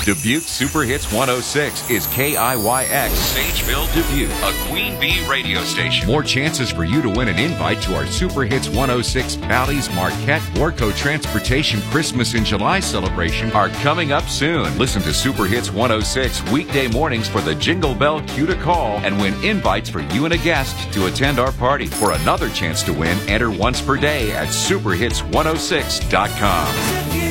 Dubuque Super Hits 106 is KIYX Sageville, Dubuque, a Queen Bee radio station. More chances for you to win an invite to our Super Hits 106 Bally's Marquette Warco Transportation Christmas in July celebration are coming up soon. Listen to Super Hits 106 weekday mornings for the Jingle Bell cue to call and win invites for you and a guest to attend our party. For another chance to win, enter once per day at superhits106.com.